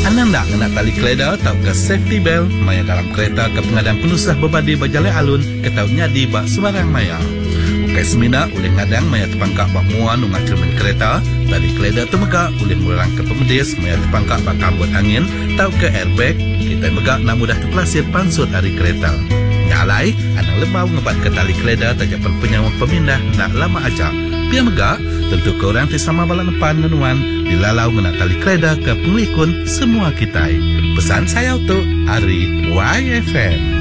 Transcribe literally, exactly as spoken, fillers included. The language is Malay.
Anak nak kena tali keleda tau ke safety belt maya dalam kereta ke pengadang penusah berbadi berjalan alun ke tau nyadi bak sembarang maya. Ukai semina oleh ngadang maya terpangkak bak muan ungat cermin kereta, tali keleda temegak oleh murang ke pemedis maya terpangkak bak kambut angin tau ke airbag, kita megak nak mudah terpelasir pansut hari kereta. Nyalai, anak lemau ngebat ke tali keleda tajak penyawa pemindah nak lama acak. Pia megak, tentu ke orang sama bala depan menuan dilalau menak tali keleda ke pengelikun semua kita. Pesan saya untuk Ari Y F M.